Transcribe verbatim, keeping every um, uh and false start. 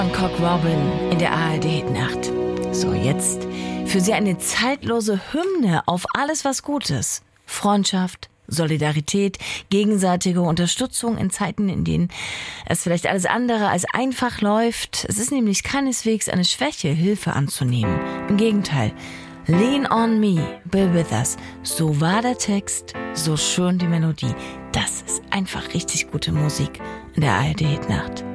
Von Cock Robin in der A R D-Hitnacht. So, jetzt für Sie eine zeitlose Hymne auf alles, was gut ist. Freundschaft, Solidarität, gegenseitige Unterstützung in Zeiten, in denen es vielleicht alles andere als einfach läuft. Es ist nämlich keineswegs eine Schwäche, Hilfe anzunehmen. Im Gegenteil. Lean on me, be with us. So war der Text, so schön die Melodie. Das ist einfach richtig gute Musik in der A R D-Hitnacht.